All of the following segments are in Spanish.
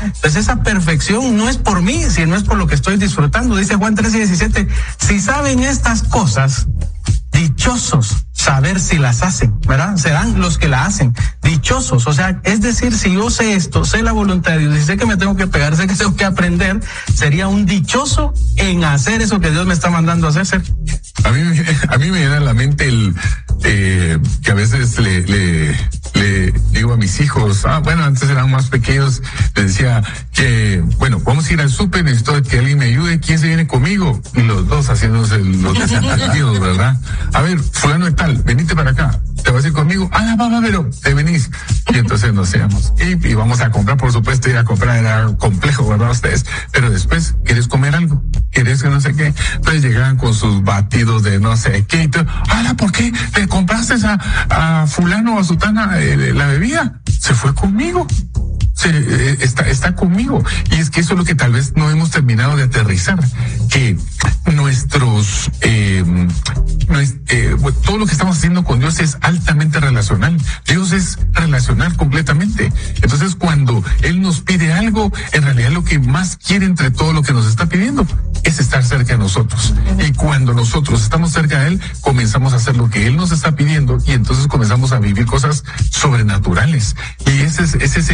Entonces esa perfección no es por mí, sino es por lo que estoy disfrutando. Dice Juan 13:17, si saben estas cosas, dichosos saber si las hacen, ¿verdad? Serán los que la hacen, dichosos. O sea, es decir, si yo sé esto, sé la voluntad de Dios y sé que me tengo que pegar, sé que tengo que aprender, sería un dichoso en hacer eso que Dios me está mandando a hacer. A mí me viene a la mente que a veces le digo a mis hijos, antes eran más pequeños, les decía que, vamos a ir al súper, necesito que alguien me ayude, ¿quién se viene conmigo? Y los dos haciéndose los desentendidos, ¿verdad? A ver, fulano de tal, venite para acá, ¿te vas a ir conmigo? Va, pero te venís. Y entonces nos íbamos. Y vamos a comprar, por supuesto, ir a comprar era complejo, ¿verdad? Ustedes. Pero después, ¿quieres comer algo? ¿Quieres que no sé qué? Entonces llegaban con sus batidos de no sé qué. Entonces, ¿por qué le compraste a fulano o a sutana la bebida? Se fue conmigo. Está conmigo. Y es que eso es lo que tal vez no hemos terminado de aterrizar, que todo lo que estamos haciendo con Dios es altamente relacional. Dios es relacional completamente. Entonces, cuando Él nos pide algo, en realidad lo que más quiere entre todo lo que nos está pidiendo es estar cerca de nosotros. Y cuando nosotros estamos cerca de Él, comenzamos a hacer lo que Él nos está pidiendo y entonces comenzamos a vivir cosas sobrenaturales. Y ese es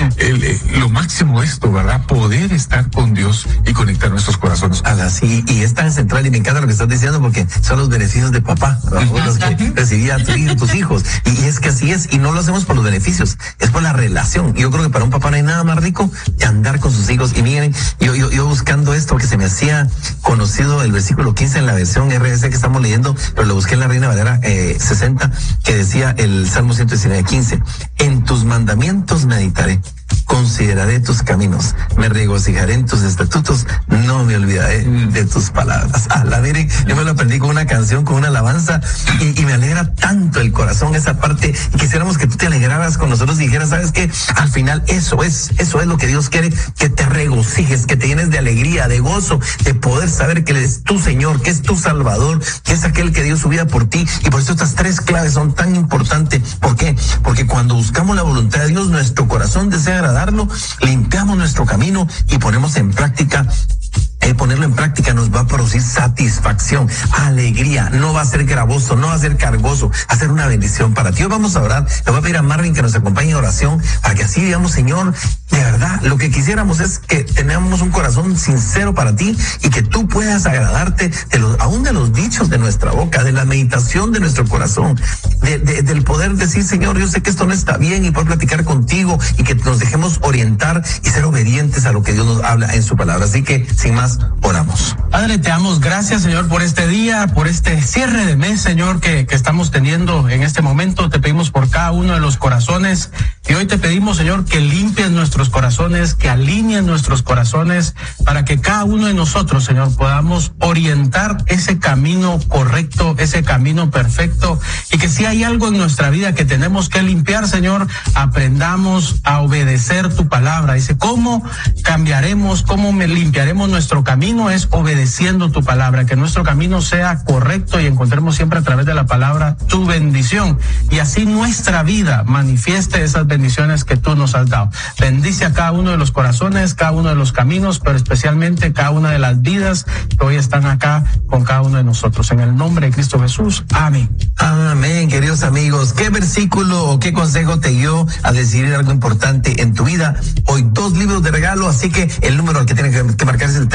lo máximo de esto, ¿verdad? Poder estar con Dios y conectar nuestros corazones. Sí, y es tan central y me encanta lo que estás diciendo porque son los beneficios de papá, los que recibían tus hijos. Y es que así es, y no lo hacemos por los beneficios, es por la relación. Yo creo que para un papá no hay nada más rico que andar con sus hijos. Y miren, yo buscando esto que se me hacía conocido el versículo 15 en la versión RC que estamos leyendo, pero lo busqué en la Reina Valera 60, que decía el Salmo 119:15, en tus mandamientos meditaré, consideraré tus caminos, me regocijaré en tus estatutos, no me olvidaré de tus palabras. Miren, yo me lo aprendí con una canción, con una alabanza, y me alegra tanto el corazón esa parte, y quisiéramos que tú te alegraras con nosotros y dijeras, ¿sabes qué? Al final eso es lo que Dios quiere, que te regocijes, que te llenes de alegría, de gozo, de poder saber que Él es tu Señor, que es tu Salvador, que es aquel que dio su vida por ti. Y por eso estas tres claves son tan importantes. ¿Por qué? Porque cuando buscamos la voluntad de Dios, nuestro corazón desea agradarlo, limpiamos nuestro camino y ponemos en práctica. Ponerlo en práctica nos va a producir satisfacción, alegría, no va a ser gravoso, no va a ser cargoso, va a ser una bendición para ti. Hoy vamos a orar, le voy a pedir a Marvin que nos acompañe en oración para que así digamos, Señor, de verdad, lo que quisiéramos es que tengamos un corazón sincero para ti y que tú puedas agradarte aún de los dichos de nuestra boca, de la meditación de nuestro corazón, del poder decir, Señor, yo sé que esto no está bien y poder platicar contigo y que nos dejemos orientar y ser obedientes a lo que Dios nos habla en su palabra. Así que, sin más, oramos. Padre, te damos gracias, Señor, por este día, por este cierre de mes, Señor, que estamos teniendo en este momento. Te pedimos por cada uno de los corazones y hoy te pedimos, Señor, que limpies nuestros corazones, que alineen nuestros corazones para que cada uno de nosotros, Señor, podamos orientar ese camino correcto, ese camino perfecto, y que si hay algo en nuestra vida que tenemos que limpiar, Señor, aprendamos a obedecer tu palabra. Dice, ¿cómo cambiaremos, cómo limpiaremos nuestro camino? Es obedeciendo tu palabra, que nuestro camino sea correcto y encontremos siempre a través de la palabra tu bendición, y así nuestra vida manifieste esas bendiciones que tú nos has dado. Bendice a cada uno de los corazones, cada uno de los caminos, pero especialmente cada una de las vidas que hoy están acá con cada uno de nosotros. En el nombre de Cristo Jesús. Amén. Amén, queridos amigos. ¿Qué versículo o qué consejo te guió a decidir algo importante en tu vida? Hoy 2 libros de regalo, así que el número al que tienen que marcar es el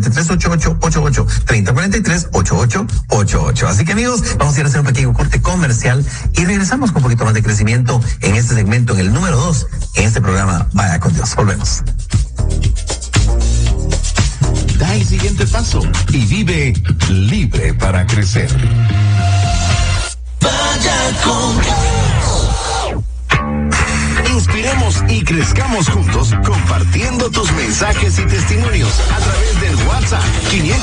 3043-8888, 3043-8888. Así que, amigos, vamos a ir a hacer un pequeño corte comercial y regresamos con un poquito más de crecimiento en este segmento, en el número 2, en este programa Vaya con Dios. Volvemos. Da el siguiente paso y vive libre para crecer. Vaya con Dios. Inspiremos y crezcamos juntos compartiendo tus mensajes y testimonios a través del WhatsApp 500